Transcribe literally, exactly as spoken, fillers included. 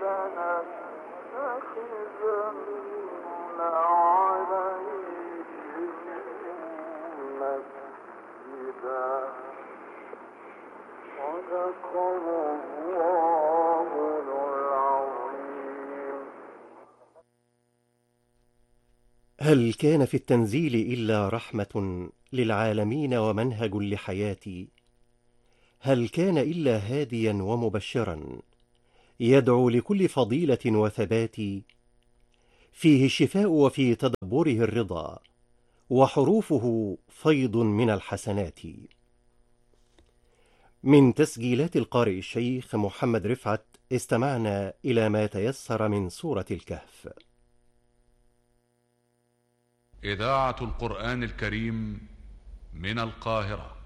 هل كان في التنزيل إلا رحمة للعالمين ومنهج لحياتي؟ هل كان إلا هاديا ومبشرا يدعو لكل فضيلة وثبات؟ فيه الشفاء وفي تدبره الرضا، وحروفه فيض من الحسنات. من تسجيلات القارئ الشيخ محمد رفعت استمعنا إلى ما تيسر من سورة الكهف. إذاعة القرآن الكريم من القاهرة.